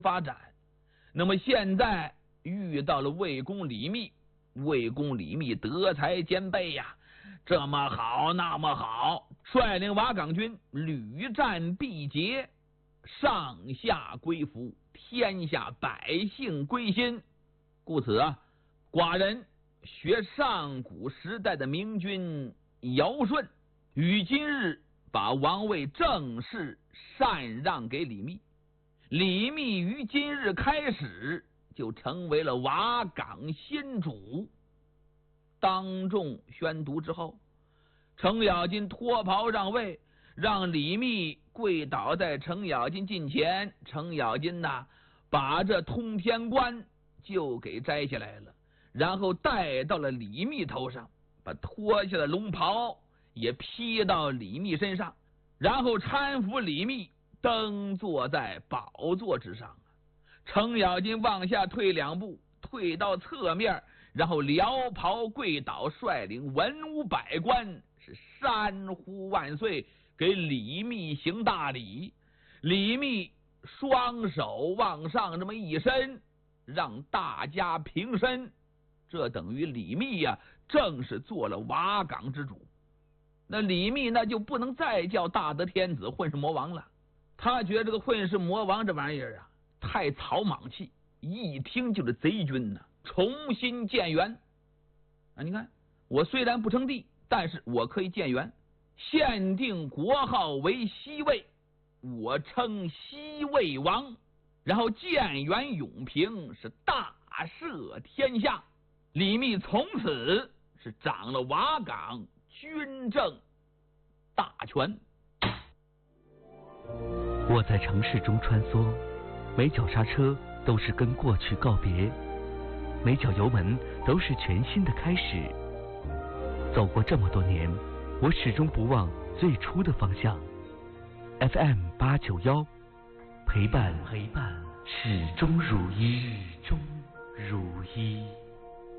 发展。那么现在遇到了魏公李密，魏公李密德才兼备呀，这么好那么好，率领瓦岗军屡战必捷，上下归服，天下百姓归心。故此啊，寡人学上古时代的明君尧舜，于今日把王位正式禅让给李密。李密于今日开始就成为了瓦岗新主。当众宣读之后，程咬金脱袍让位，让李密跪倒在程咬金近前。程咬金呐，把这通天冠就给摘下来了，然后戴到了李密头上，把脱下的龙袍也披到李密身上，然后搀扶李密登坐在宝座之上。程咬金往下退2步，退到侧面，然后撩袍跪倒，率领文武百官是山呼万岁，给李密行大礼。李密双手往上这么一伸，让大家平身，这等于李密呀，正是做了瓦岗之主。那李密那就不能再叫大德天子混世魔王了，他觉得这个混世魔王这玩意儿啊太草莽气，一听就是贼军呢，重新建元啊！你看我虽然不称帝，但是我可以建元，限定国号为西魏，我称西魏王，然后建元永平，是大赦天下。李密从此是掌了瓦岗军政大权。 我在城市中穿梭，每脚刹车都是跟过去告别，每脚油门都是全新的开始。走过这么多年，我始终不忘最初的方向。FM891，陪伴始终如一。